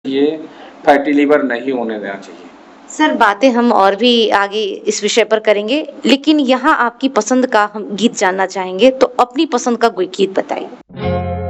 ये fatty liver नहीं होने देना चाहिए। सर, बातें हम और भी आगे इस विषय पर करेंगे, लेकिन यहाँ आपकी पसंद का हम गीत जानना चाहेंगे, तो अपनी पसंद का कोई गीत बताइए।